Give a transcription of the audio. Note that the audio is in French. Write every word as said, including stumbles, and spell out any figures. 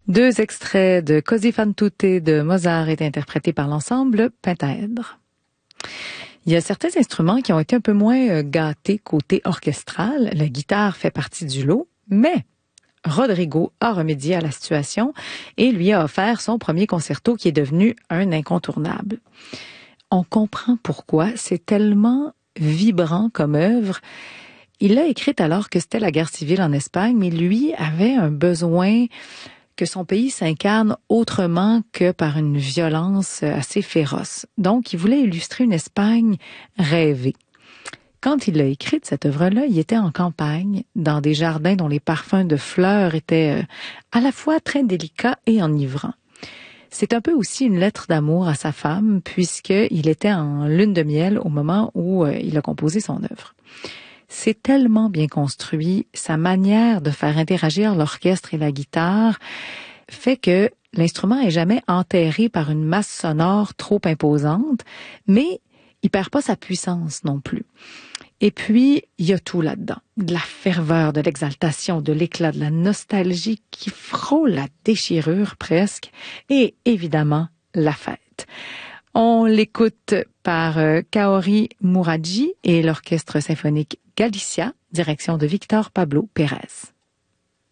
Deux extraits de Così fan tutte de Mozart étaient interprétés par l'ensemble Pentaèdre. Il y a certains instruments qui ont été un peu moins gâtés côté orchestral. La guitare fait partie du lot, mais Rodrigo a remédié à la situation et lui a offert son premier concerto qui est devenu un incontournable. On comprend pourquoi, c'est tellement vibrant comme œuvre. Il l'a écrite alors que c'était la guerre civile en Espagne, mais lui avait un besoin que son pays s'incarne autrement que par une violence assez féroce. Donc, il voulait illustrer une Espagne rêvée. Quand il l'a écrite, cette œuvre-là, il était en campagne, dans des jardins dont les parfums de fleurs étaient à la fois très délicats et enivrants. C'est un peu aussi une lettre d'amour à sa femme, puisqu'il était en lune de miel au moment où il a composé son œuvre. C'est tellement bien construit, sa manière de faire interagir l'orchestre et la guitare fait que l'instrument est jamais enterré par une masse sonore trop imposante, mais il perd pas sa puissance non plus. Et puis, il y a tout là-dedans. De la ferveur, de l'exaltation, de l'éclat, de la nostalgie qui frôle la déchirure presque, et évidemment, la fête. On l'écoute par Kaori Muraji et l'Orchestre symphonique Galicia, direction de Victor Pablo Pérez.